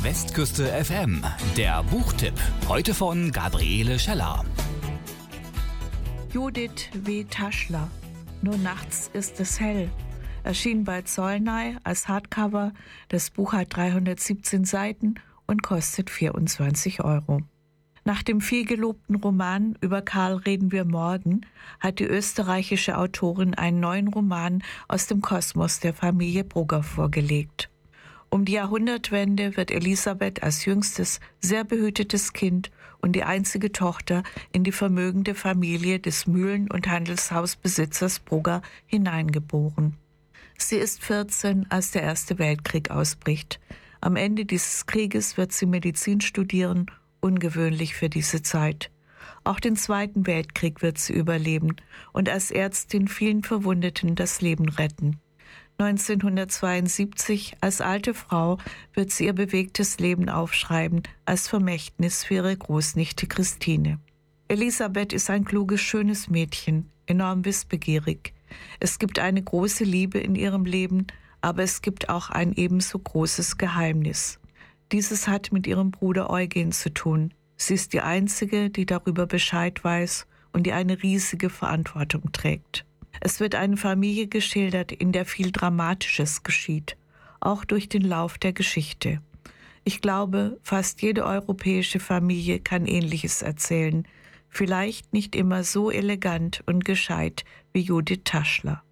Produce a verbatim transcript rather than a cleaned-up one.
Westküste F M, der Buchtipp. Heute von Gabriele Scheller. Judith W. Taschler. Nur nachts ist es hell. Erschien bei Zollnay als Hardcover. Das Buch hat dreihundertsiebzehn Seiten und kostet vierundzwanzig Euro. Nach dem vielgelobten Roman Über Karl reden wir morgen hat die österreichische Autorin einen neuen Roman aus dem Kosmos der Familie Brugger vorgelegt. Um die Jahrhundertwende wird Elisabeth als jüngstes, sehr behütetes Kind und die einzige Tochter in die vermögende Familie des Mühlen- und Handelshausbesitzers Brugger hineingeboren. Sie ist vierzehn, als der Erste Weltkrieg ausbricht. Am Ende dieses Krieges wird sie Medizin studieren, ungewöhnlich für diese Zeit. Auch den Zweiten Weltkrieg wird sie überleben und als Ärztin vielen Verwundeten das Leben retten. neunzehnhundertzweiundsiebzig, als alte Frau, wird sie ihr bewegtes Leben aufschreiben, als Vermächtnis für ihre Großnichte Christine. Elisabeth ist ein kluges, schönes Mädchen, enorm wissbegierig. Es gibt eine große Liebe in ihrem Leben, aber es gibt auch ein ebenso großes Geheimnis. Dieses hat mit ihrem Bruder Eugen zu tun. Sie ist die Einzige, die darüber Bescheid weiß und die eine riesige Verantwortung trägt. Es wird eine Familie geschildert, in der viel Dramatisches geschieht, auch durch den Lauf der Geschichte. Ich glaube, fast jede europäische Familie kann Ähnliches erzählen, vielleicht nicht immer so elegant und gescheit wie Judith Taschler.